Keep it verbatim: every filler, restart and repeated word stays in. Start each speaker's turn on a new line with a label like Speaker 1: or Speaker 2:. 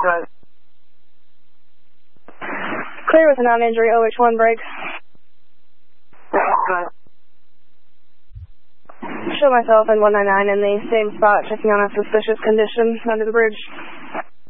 Speaker 1: Good.
Speaker 2: Clear with a non-injury O H one break.
Speaker 1: Good.
Speaker 2: Show myself in one nine nine in the same spot, checking on a suspicious condition under the bridge.